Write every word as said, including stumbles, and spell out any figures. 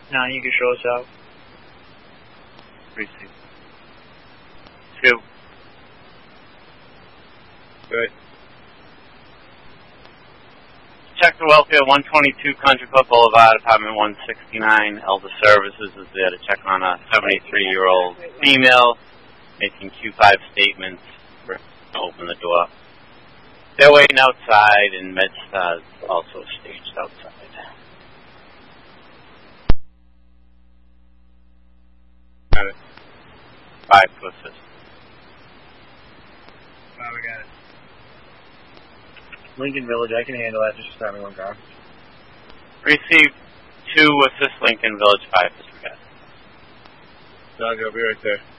Nine, you can show us out. Received. Two. Good. Check the welfare, one twenty-two Country Club Boulevard, apartment one sixty-nine. Elder Services is there to check on a seventy-three-year-old female making Q five statements. We're going to open the door. They're waiting outside, and MedStar's also staged outside. Got it. Five to assist. Wow, we got it. Lincoln Village, I can handle that. Just start me one car. Receive two assist Lincoln Village, five disregard. Dog, I'll be right there.